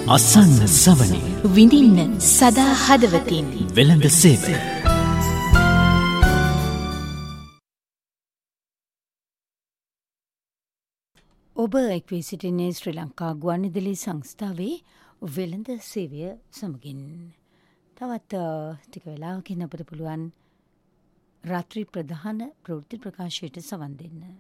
අසන්න සවනේ විඳින්න සදා හදවතින් වෙළඳ සේවය. ඔබ එක්වී සිටින්නේ ශ්‍රී ලංකා ගුවන්විදුලි සංස්ථාවේ වෙළඳ සේවය සමගින්. තවත් ටික වෙලාවකින් අපට පුළුවන් රාත්‍රී ප්‍රධාන ප්‍රවෘත්ති ප්‍රකාශයට සවන් දෙන්න.